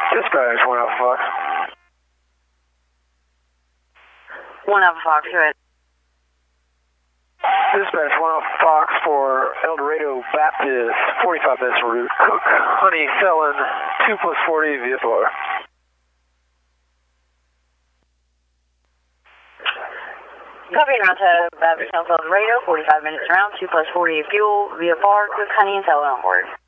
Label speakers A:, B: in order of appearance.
A: Dispatch, 1 Alpha Fox.
B: 1 Alpha Fox, go ahead.
A: Dispatch, 1 Alpha Fox for El Dorado Baptist, 45 minutes en route. Cook, Honey, Felon, 2+40 VFR.
B: Copy around to Baptist El Dorado, 45 minutes around, 2+40 fuel, VFR, Cook, Honey, and Felon on board.